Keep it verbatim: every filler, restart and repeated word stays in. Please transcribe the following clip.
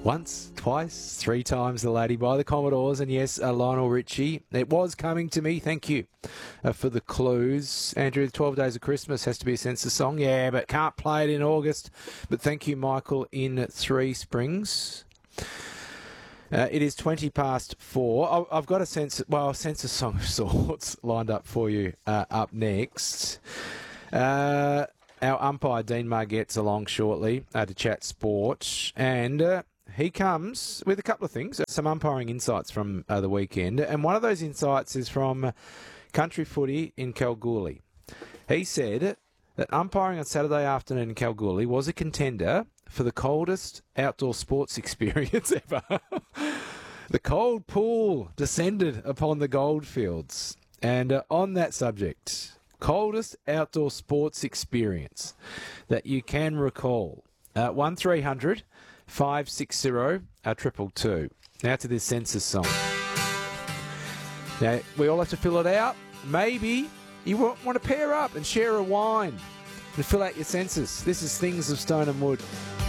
Once, twice, three times the Laddie by the Commodores. And yes, uh, Lionel Richie. It was coming to me. Thank you uh, for the clues. Andrew, twelve Days of Christmas has to be a census song. Yeah, but can't play it in August. But thank you, Michael, in Three Springs. Uh, it is twenty past four. I've got a census, well, a census song of sorts lined up for you uh, up next. Uh, our umpire, Dean Margette's along shortly uh, to chat sport. And uh, he comes with a couple of things, some umpiring insights from uh, the weekend. And one of those insights is from Country Footy in Kalgoorlie. He said that umpiring on Saturday afternoon in Kalgoorlie was a contender for the coldest outdoor sports experience ever. The cold pool descended upon the goldfields. And uh, on that subject, coldest outdoor sports experience that you can recall. Uh, one three hundred five six zero triple two. Now to this census song. Now, we all have to fill it out. Maybe you want to pair up and share a wine and fill out your census. This is Things of Stone and Wood.